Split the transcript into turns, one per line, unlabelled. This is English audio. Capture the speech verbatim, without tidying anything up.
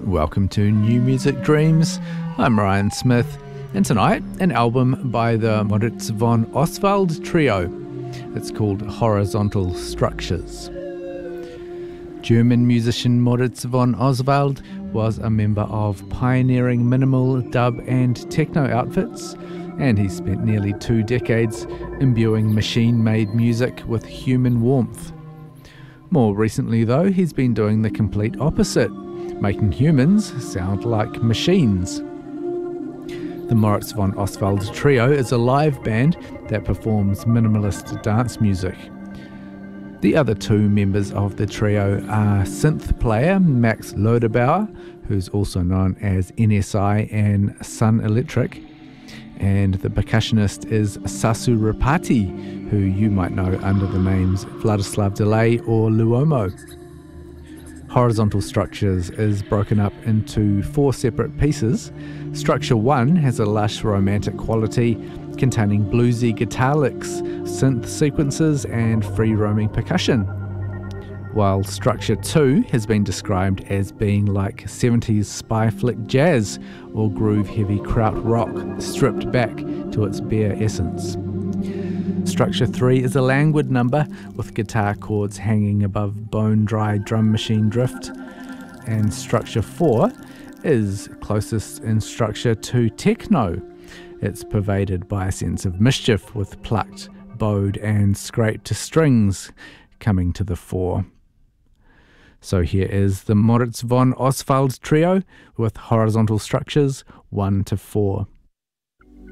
Welcome to New Music Dreams. I'm Ryan Smith, and tonight an album by the Moritz von Oswald Trio. It's called Horizontal Structures. German musician Moritz von Oswald was a member of pioneering minimal, dub and techno outfits, and he spent nearly two decades imbuing machine-made music with human warmth. More recently though, he's been doing the complete opposite, making humans sound like machines. The Moritz von Oswald Trio is a live band that performs minimalist dance music. The other two members of the trio are synth player Max Loderbauer, who's also known as N S I and Sun Electric, and the percussionist is Sasu Rapati, who you might know under the names Vladislav Delay or Luomo. Horizontal Structures is broken up into four separate pieces. Structure one has a lush romantic quality containing bluesy guitar licks, synth sequences and free-roaming percussion, while Structure two has been described as being like seventies spy flick jazz or groove-heavy krautrock stripped back to its bare essence. Structure three is a languid number with guitar chords hanging above bone-dry drum machine drift, and Structure four is closest in structure to techno. It's pervaded by a sense of mischief with plucked, bowed and scraped strings coming to the fore. So here is the Moritz von Oswald Trio with Horizontal Structures one to four.